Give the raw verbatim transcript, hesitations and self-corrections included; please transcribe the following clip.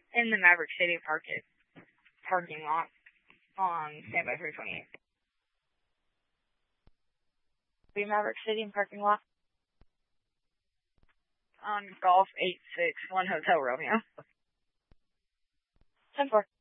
in the Maverick Stadium parking parking lot on standby three twenty-eight. The Maverick Stadium parking lot on Golf eight six one Hotel Romeo. ten four.